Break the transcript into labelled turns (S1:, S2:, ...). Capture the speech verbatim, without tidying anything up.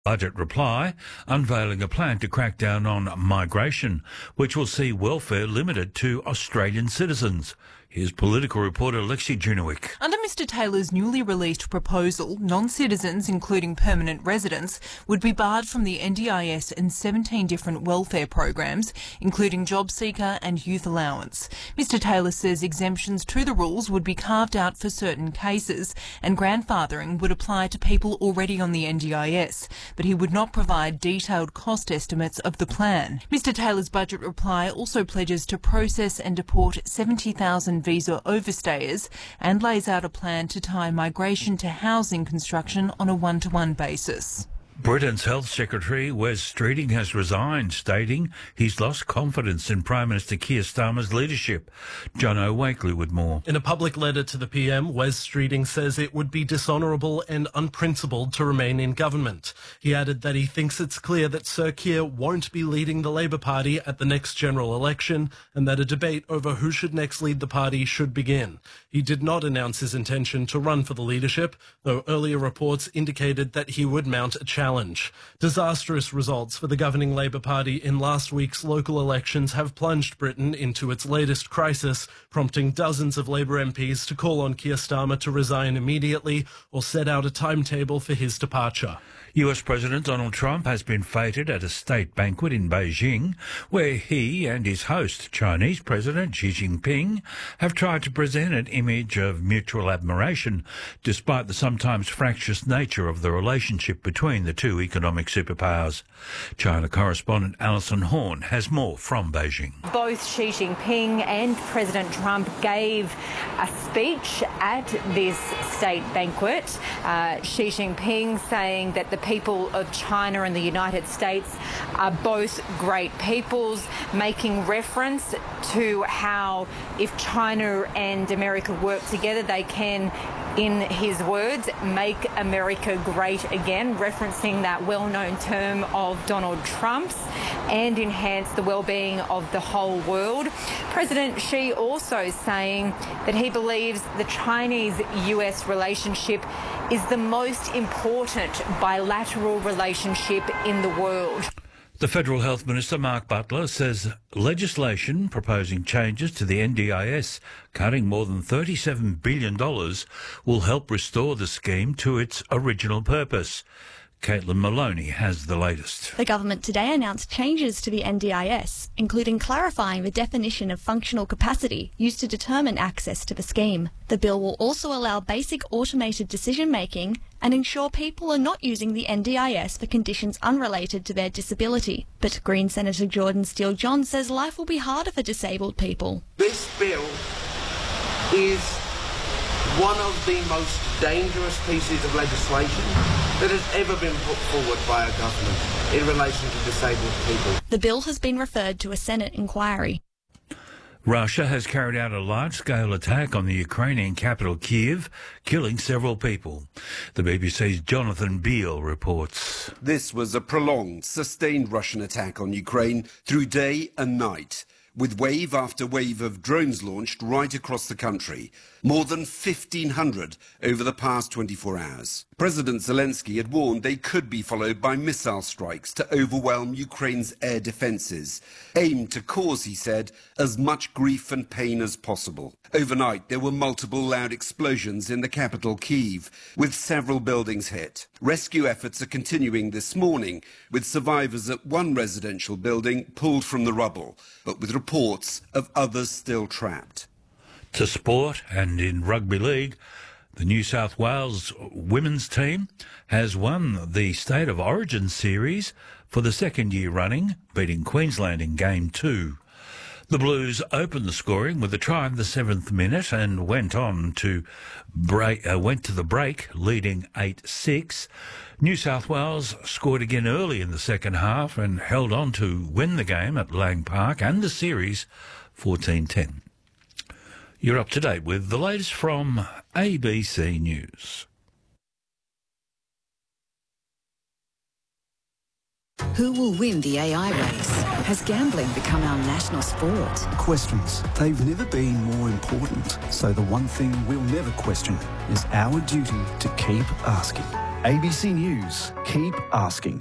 S1: Budget reply, unveiling a plan to crack down on migration, which will see welfare limited to Australian citizens. Here's political reporter Lexi Junowik.
S2: Under Mr Taylor's newly released proposal, non-citizens, including permanent residents, would be barred from the N D I S and seventeen different welfare programs, including job seeker and youth allowance. Mr Taylor says exemptions to the rules would be carved out for certain cases, and grandfathering would apply to people already on the N D I S, but he would not provide detailed cost estimates of the plan. Mr Taylor's budget reply also pledges to process and deport seventy thousand visa overstayers and lays out a plan to tie migration to housing construction on a one-to-one basis.
S1: Britain's Health Secretary Wes Streeting has resigned, stating he's lost confidence in Prime Minister Keir Starmer's leadership. Jono Wakely with more.
S3: In a public letter to the P M, Wes Streeting says it would be dishonourable and unprincipled to remain in government. He added that he thinks it's clear that Sir Keir won't be leading the Labour Party at the next general election and that a debate over who should next lead the party should begin. He did not announce his intention to run for the leadership, though earlier reports indicated that he would mount a challenge. Disastrous results for the governing Labour Party in last week's local elections have plunged Britain into its latest crisis, prompting dozens of Labour M Ps to call on Keir Starmer to resign immediately or set out a timetable for his departure.
S1: U S President Donald Trump has been feted at a state banquet in Beijing, where he and his host, Chinese President Xi Jinping, have tried to present an image of mutual admiration, despite the sometimes fractious nature of the relationship between the two economic superpowers. China correspondent Alison Horn has more from Beijing.
S4: Both Xi Jinping and President Trump gave a speech at this state banquet. Uh, Xi Jinping saying that the people of China and the United States are both great peoples, making reference to how if China and America work together, they can, in his words, make America great again, referencing that well-known term of Donald Trump's, and enhance the well-being of the whole world. President Xi also saying that he believes the Chinese-U S relationship is the most important bilateral relationship in the world.
S1: The Federal Health Minister, Mark Butler, says legislation proposing changes to the N D I S, cutting more than thirty-seven billion dollars, will help restore the scheme to its original purpose. Caitlin Maloney has the latest.
S5: The government today announced changes to the N D I S, including clarifying the definition of functional capacity used to determine access to the scheme. The bill will also allow basic automated decision-making and ensure people are not using the N D I S for conditions unrelated to their disability. But Green Senator Jordan Steele-John says life will be harder for disabled people.
S6: This bill is one of the most dangerous pieces of legislation that has ever been put forward by a government in relation to disabled people.
S5: The bill has been referred to a Senate inquiry.
S1: Russia has carried out a large-scale attack on the Ukrainian capital Kyiv, killing several people. The B B C's Jonathan Beale reports.
S7: This was a prolonged, sustained Russian attack on Ukraine through day and night, with wave after wave of drones launched right across the country, more than fifteen hundred over the past twenty-four hours. President Zelensky had warned they could be followed by missile strikes to overwhelm Ukraine's air defences, aimed to cause, he said, as much grief and pain as possible. Overnight, there were multiple loud explosions in the capital, Kyiv, with several buildings hit. Rescue efforts are continuing this morning, with survivors at one residential building pulled from the rubble, but with reports of others still trapped.
S1: To sport, and in rugby league, the New South Wales women's team has won the State of Origin series for the second year running, beating Queensland in Game two. The Blues opened the scoring with a try in the seventh minute and went on to break, uh, went to the break, leading eight six. New South Wales scored again early in the second half and held on to win the game at Lang Park and the series fourteen ten. You're up to date with the latest from A B C News.
S8: Who will win the A I race? Has gambling become our national sport?
S9: Questions. They've never been more important. So the one thing we'll never question is our duty to keep asking. A B C News. Keep asking.